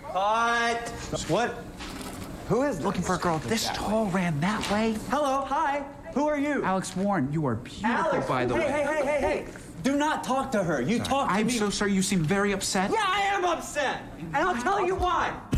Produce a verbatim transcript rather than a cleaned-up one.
Cut. What? Who is Looking for a girl this tall ran that way? Hello, hi. Who are you? Alex Warren, you are beautiful, Alex, by the hey, way. Hey, hey, hey, hey, Do not talk to her. You talk to I'm me. so sorry. You seem very upset. Yeah, I am upset. And I'll tell you why.